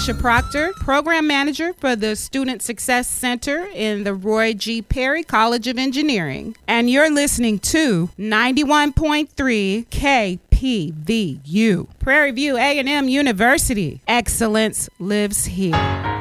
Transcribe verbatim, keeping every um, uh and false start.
Tasha Proctor, Program Manager for the Student Success Center in the Roy G. Perry College of Engineering. And you're listening to ninety-one point three K P V U, Prairie View A and M University. Excellence lives here.